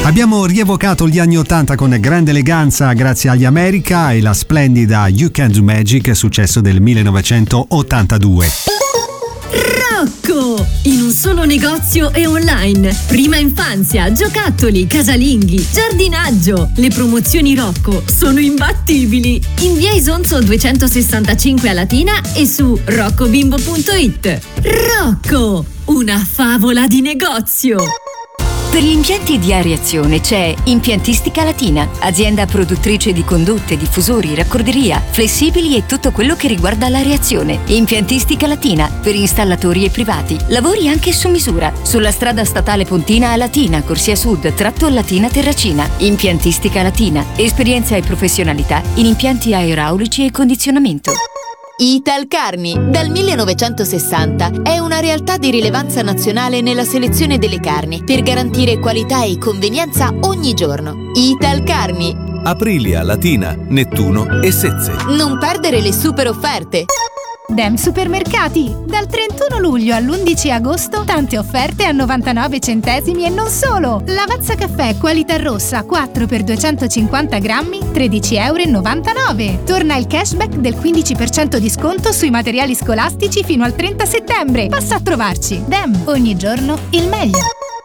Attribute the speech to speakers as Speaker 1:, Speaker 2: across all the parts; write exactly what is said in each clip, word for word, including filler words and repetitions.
Speaker 1: Abbiamo rievocato gli anni ottanta con grande eleganza grazie agli America e la splendida You Can Do Magic, successo del millenovecentottantadue.
Speaker 2: Rocco! In un solo negozio e online. Prima infanzia, giocattoli, casalinghi, giardinaggio. Le promozioni Rocco sono imbattibili. In via Isonzo duecentosessantacinque a Latina e su roccobimbo punto it. Rocco! Una favola di negozio!
Speaker 3: Per gli impianti di areazione c'è Impiantistica Latina, azienda produttrice di condotte, diffusori, raccorderia, flessibili e tutto quello che riguarda l'areazione. Impiantistica Latina, per installatori e privati. Lavori anche su misura. Sulla strada statale Pontina a Latina, Corsia Sud, tratto Latina Terracina. Impiantistica Latina, esperienza e professionalità in impianti aeraulici e condizionamento.
Speaker 4: Italcarni, dal millenovecentosessanta, è una realtà di rilevanza nazionale nella selezione delle carni per garantire qualità e convenienza ogni giorno. Italcarni.
Speaker 5: Aprilia, Latina, Nettuno e Sezze.
Speaker 4: Non perdere le super offerte.
Speaker 6: Dem Supermercati, dal trentuno luglio all'undici agosto, tante offerte a novantanove centesimi e non solo. Lavazza caffè qualità rossa quattro per duecentocinquanta grammi, tredici e novantanove euro. Torna il cashback del quindici per cento di sconto sui materiali scolastici fino al trenta settembre. Passa a trovarci. Dem, ogni giorno il meglio.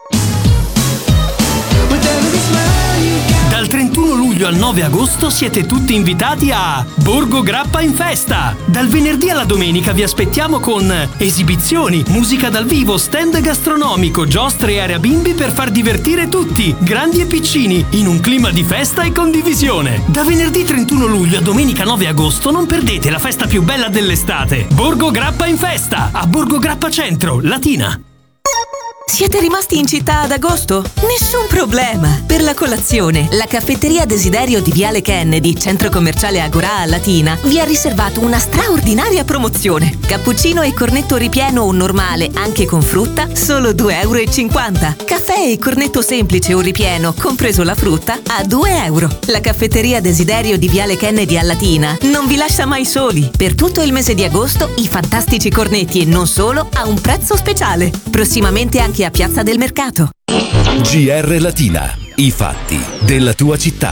Speaker 7: Dal trentuno luglio al nove agosto siete tutti invitati a Borgo Grappa in Festa. Dal venerdì alla domenica vi aspettiamo con esibizioni, musica dal vivo, stand gastronomico, giostre e area bimbi per far divertire tutti, grandi e piccini, in un clima di festa e condivisione. Da venerdì trentuno luglio a domenica nove agosto non perdete la festa più bella dell'estate. Borgo Grappa in Festa, a Borgo Grappa Centro, Latina.
Speaker 8: Siete rimasti in città ad agosto? Nessun problema! Per la colazione, la caffetteria Desiderio di Viale Kennedy, centro commerciale Agorà a Latina, vi ha riservato una straordinaria promozione. Cappuccino e cornetto ripieno o normale, anche con frutta, solo due e cinquanta euro. Caffè e cornetto semplice o ripieno, compreso la frutta, a due euro. La caffetteria Desiderio di Viale Kennedy a Latina non vi lascia mai soli. Per tutto il mese di agosto, i fantastici cornetti e non solo a un prezzo speciale. Prossimamente anche a Piazza del Mercato.
Speaker 5: G R Latina, i fatti della tua città.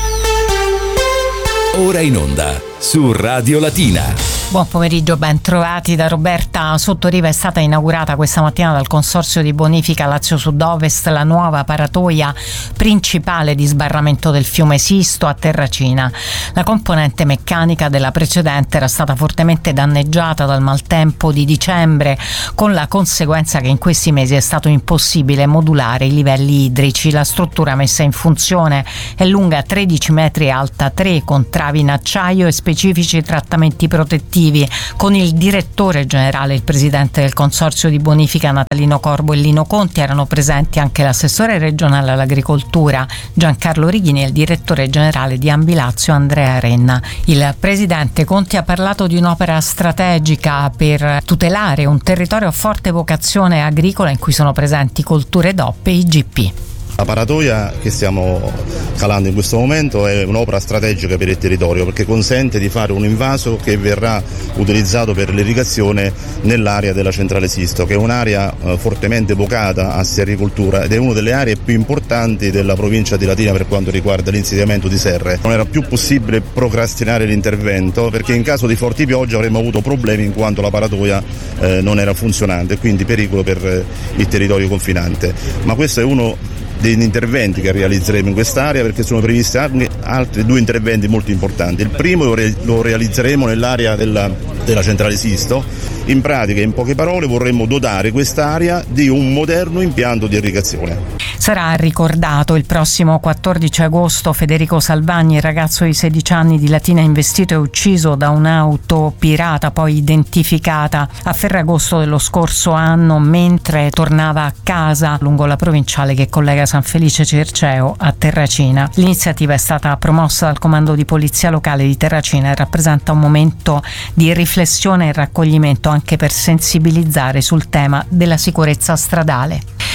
Speaker 5: Ora in onda su Radio Latina.
Speaker 9: Buon pomeriggio, ben trovati da Roberta Sottoriva. È stata inaugurata questa mattina dal Consorzio di Bonifica Lazio Sud-Ovest la nuova paratoia principale di sbarramento del fiume Sisto a Terracina. La componente meccanica della precedente era stata fortemente danneggiata dal maltempo di dicembre, con la conseguenza che in questi mesi è stato impossibile modulare i livelli idrici. La struttura messa in funzione è lunga tredici metri e alta tre, con travi in acciaio e specifici trattamenti protettivi. Con il direttore generale, il presidente del Consorzio di Bonifica Natalino Corbo e Lino Conti. Erano presenti anche l'assessore regionale all'agricoltura Giancarlo Righini e il direttore generale di Ambilazio Andrea Renna. Il presidente Conti ha parlato di un'opera strategica per tutelare un territorio a forte vocazione agricola in cui sono presenti colture D O P e I G P.
Speaker 10: La paratoia che stiamo calando in questo momento è un'opera strategica per il territorio perché consente di fare un invaso che verrà utilizzato per l'irrigazione nell'area della centrale Sisto, che è un'area eh, fortemente vocata a sericoltura ed è una delle aree più importanti della provincia di Latina per quanto riguarda l'insediamento di serre. Non era più possibile procrastinare l'intervento perché in caso di forti piogge avremmo avuto problemi in quanto la paratoia eh, non era funzionante, quindi pericolo per eh, il territorio confinante. Ma questo è uno degli interventi che realizzeremo in quest'area perché sono previsti anche altri due interventi molto importanti. Il primo lo, re- lo realizzeremo nell'area della, della centrale Sisto. In pratica, in poche parole, vorremmo dotare quest'area di un moderno impianto di irrigazione.
Speaker 9: Sarà ricordato il prossimo quattordici agosto Federico Salvagni, il ragazzo di sedici anni di Latina investito e ucciso da un'auto pirata poi identificata a Ferragosto dello scorso anno mentre tornava a casa lungo la provinciale che collega San Felice Circeo a Terracina. L'iniziativa è stata promossa dal comando di polizia locale di Terracina e rappresenta un momento di riflessione e raccoglimento anche per sensibilizzare sul tema della sicurezza stradale.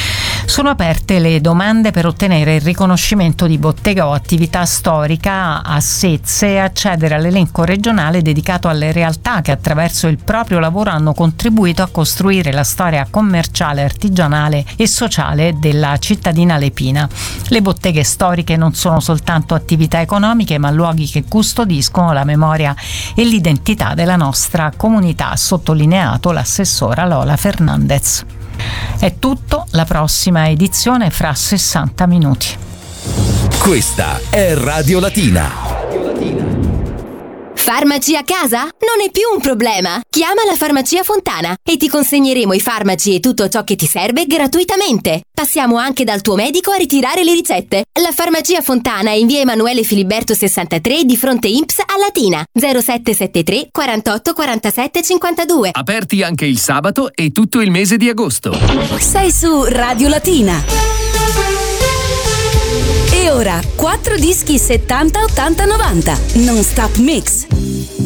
Speaker 9: Sono aperte le domande per ottenere il riconoscimento di bottega o attività storica a Sezze e accedere all'elenco regionale dedicato alle realtà che attraverso il proprio lavoro hanno contribuito a costruire la storia commerciale, artigianale e sociale della cittadina lepina. Le botteghe storiche non sono soltanto attività economiche, ma luoghi che custodiscono la memoria e l'identità della nostra comunità, ha sottolineato l'assessora Lola Fernandez. È tutto, la prossima edizione fra sessanta minuti.
Speaker 5: Questa è Radio Latina.
Speaker 11: Farmaci a casa? Non è più un problema. Chiama la Farmacia Fontana e ti consegneremo i farmaci e tutto ciò che ti serve gratuitamente. Passiamo anche dal tuo medico a ritirare le ricette. La Farmacia Fontana è in via Emanuele Filiberto sessantatré di fronte I N P S a Latina. zero sette sette tre quarantotto quarantasette cinquantadue.
Speaker 12: Aperti anche il sabato e tutto il mese di agosto.
Speaker 13: Sei su Radio Latina. E ora quattro dischi settanta ottanta novanta Non Stop Mix.